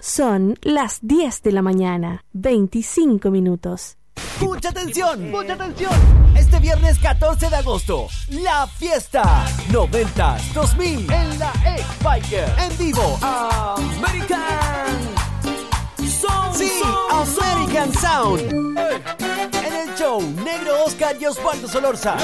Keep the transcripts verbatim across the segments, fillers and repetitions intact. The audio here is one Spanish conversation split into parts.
Son las diez de la mañana, veinticinco minutos. ¡Mucha atención! ¡Mucha atención! Este viernes catorce de agosto, la fiesta noventas dos mil en la X-Biker. En vivo, American Sound. Sí, Sound, American Sound. Sound. Hey. En el show, Negro Oscar y Osvaldo Solorza.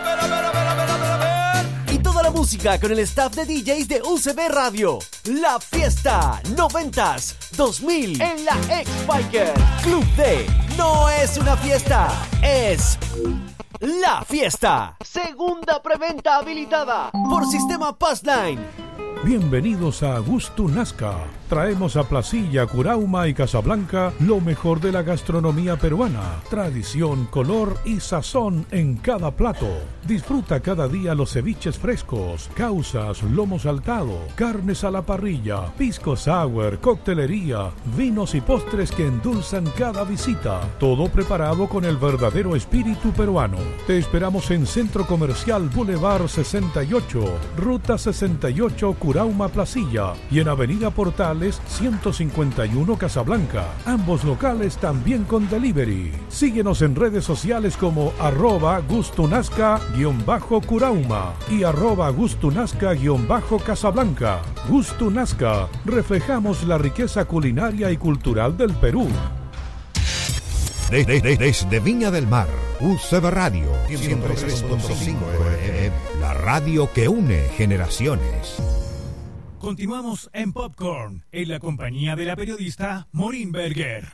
Y toda la música con el staff de D Js de U C B Radio. La fiesta noventas dos mil en la X-Biker. Club D. No es una fiesta, es la fiesta. Segunda preventa habilitada por Sistema Passline. Bienvenidos a Gusto Nazca. Traemos a Placilla, Curauma y Casablanca lo mejor de la gastronomía peruana. Tradición, color y sazón en cada plato. Disfruta cada día los ceviches frescos, causas, lomo saltado, carnes a la parrilla, pisco sour, coctelería, vinos y postres que endulzan cada visita. Todo preparado con el verdadero espíritu peruano. Te esperamos en Centro Comercial Boulevard sesenta y ocho, Ruta sesenta y ocho, Curauma, Placilla, y en Avenida Portales ciento cincuenta y uno, Casablanca. Ambos locales también con delivery. Síguenos en redes sociales como arroba gustunazca guión bajo Curauma y arroba gustunazca guión bajo Casablanca. Gustunazca, reflejamos la riqueza culinaria y cultural del Perú. De, de, de, desde Viña del Mar, U C B Radio ciento tres punto cinco F M, la radio que une generaciones. Continuamos en Popcorn, en la compañía de la periodista Maureen Berger.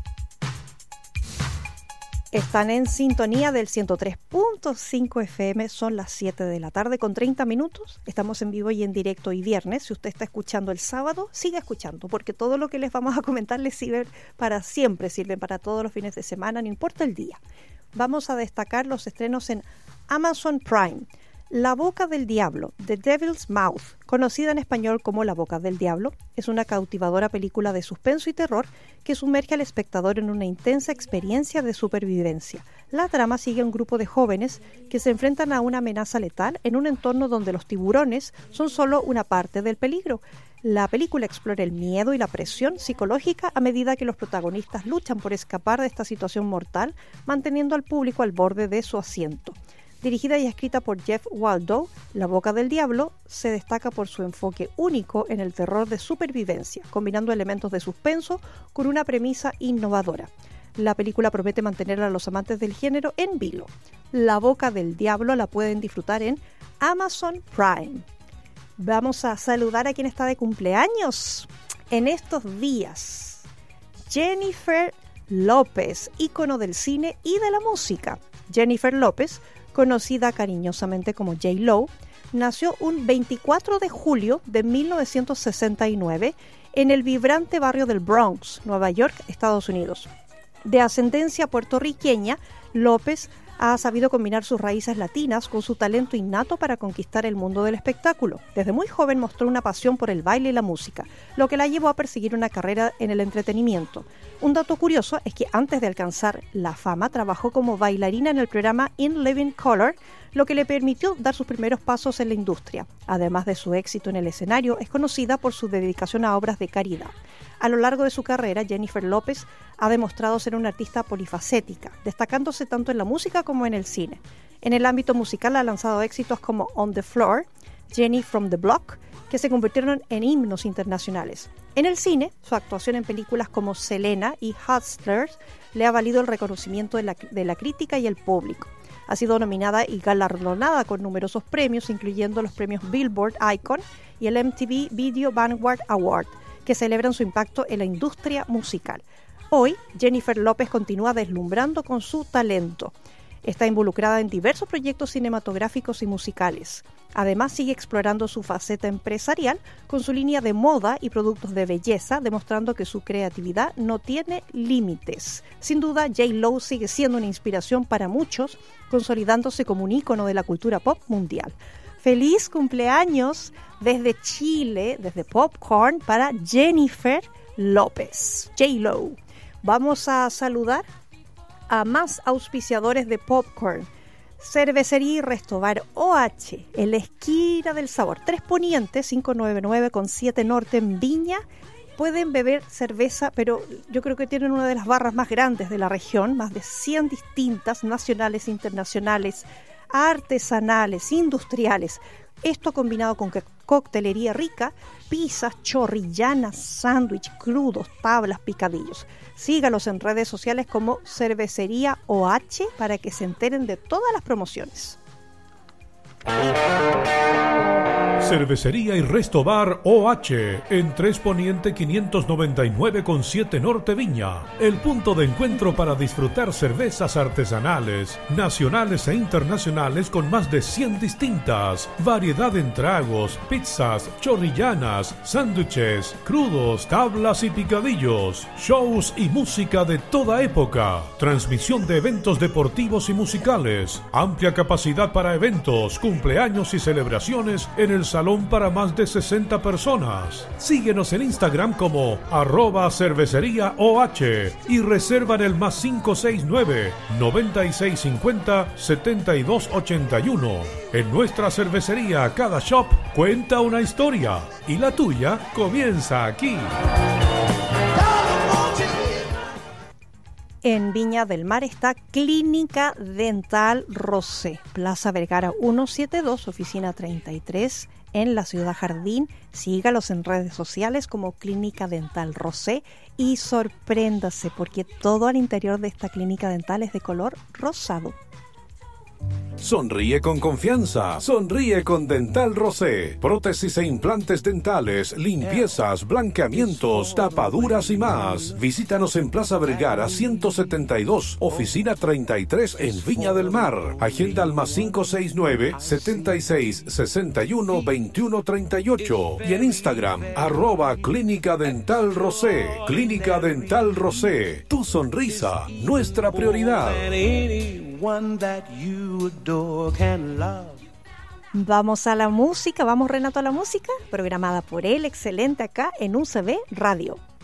Están en sintonía del ciento tres punto cinco F M, son las siete de la tarde con treinta minutos. Estamos en vivo y en directo hoy viernes. Si usted está escuchando el sábado, siga escuchando, porque todo lo que les vamos a comentar les sirve para siempre, sirven para todos los fines de semana, no importa el día. Vamos a destacar los estrenos en Amazon Prime. La Boca del Diablo, The Devil's Mouth, conocida en español como La Boca del Diablo, es una cautivadora película de suspenso y terror que sumerge al espectador en una intensa experiencia de supervivencia. La trama sigue a un grupo de jóvenes que se enfrentan a una amenaza letal en un entorno donde los tiburones son solo una parte del peligro. La película explora el miedo y la presión psicológica a medida que los protagonistas luchan por escapar de esta situación mortal, manteniendo al público al borde de su asiento. Dirigida y escrita por Jeff Waldo, La Boca del Diablo se destaca por su enfoque único en el terror de supervivencia, combinando elementos de suspenso con una premisa innovadora. La película promete mantener a los amantes del género en vilo. La Boca del Diablo la pueden disfrutar en Amazon Prime. Vamos a saludar a quien está de cumpleaños en estos días. Jennifer López, ícono del cine y de la música. Jennifer López, conocida cariñosamente como J-Lo, nació un veinticuatro de julio de mil novecientos sesenta y nueve en el vibrante barrio del Bronx, Nueva York, Estados Unidos. De ascendencia puertorriqueña, López ha sabido combinar sus raíces latinas con su talento innato para conquistar el mundo del espectáculo. Desde muy joven mostró una pasión por el baile y la música, lo que la llevó a perseguir una carrera en el entretenimiento. Un dato curioso es que antes de alcanzar la fama trabajó como bailarina en el programa In Living Color, lo que le permitió dar sus primeros pasos en la industria. Además de su éxito en el escenario, es conocida por su dedicación a obras de caridad. A lo largo de su carrera, Jennifer López ha demostrado ser una artista polifacética, destacándose tanto en la música como en el cine. En el ámbito musical ha lanzado éxitos como On the Floor, Jenny from the Block, que se convirtieron en himnos internacionales. En el cine, su actuación en películas como Selena y Hustlers le ha valido el reconocimiento de la, de la crítica y el público. Ha sido nominada y galardonada con numerosos premios, incluyendo los premios Billboard Icon y el M T V Video Vanguard Award, que celebran su impacto en la industria musical. Hoy, Jennifer López continúa deslumbrando con su talento. Está involucrada en diversos proyectos cinematográficos y musicales. Además, sigue explorando su faceta empresarial con su línea de moda y productos de belleza, demostrando que su creatividad no tiene límites. Sin duda, J-Lo sigue siendo una inspiración para muchos, consolidándose como un ícono de la cultura pop mundial. ¡Feliz cumpleaños desde Chile, desde Popcorn, para Jennifer López, J-Lo! Vamos a saludar a más auspiciadores de Popcorn. Cervecería y Restobar O H, en la esquina del sabor. Tres Poniente, quinientos noventa y nueve con siete Norte en Viña, pueden beber cerveza, pero yo creo que tienen una de las barras más grandes de la región, más de cien distintas, nacionales, internacionales, artesanales, industriales. Esto combinado con coctelería rica, pizzas, chorrillanas, sándwich, crudos, tablas, picadillos. Sígalos en redes sociales como Cervecería O H para que se enteren de todas las promociones. Cervecería y Resto Bar O H en tres Poniente quinientos noventa y nueve con siete Norte Viña. El punto de encuentro para disfrutar cervezas artesanales, nacionales e internacionales con más de cien distintas. Variedad en tragos, pizzas, chorrillanas, sándwiches, crudos, tablas y picadillos. Shows y música de toda época. Transmisión de eventos deportivos y musicales. Amplia capacidad para eventos, cumpleaños y celebraciones en el salón para más de sesenta personas. Síguenos en Instagram como arroba cervecería OH y reserva en el más cinco seis nueve, noventa y seis cincuenta, setenta y dos ochenta y uno. En nuestra cervecería cada shop cuenta una historia y la tuya comienza aquí. En Viña del Mar está Clínica Dental Rosé, Plaza Vergara ciento setenta y dos, oficina treinta y tres, en la Ciudad Jardín. Sígalos en redes sociales como Clínica Dental Rosé y sorpréndase porque todo al interior de esta clínica dental es de color rosado. Sonríe con confianza, sonríe con Dental Rosé. Prótesis e implantes dentales, limpiezas, blanqueamientos, tapaduras y más. Visítanos en Plaza Vergara ciento setenta y dos, oficina treinta y tres en Viña del Mar. Agenda al más cinco seis nueve, setenta y seis, sesenta y uno, veintiuno treinta y ocho y en Instagram arroba Clínica Dental Rosé. Clínica Dental Rosé, tu sonrisa, nuestra prioridad. Vamos a la música, vamos Renato a la música, programada por él, excelente acá en U C B Radio.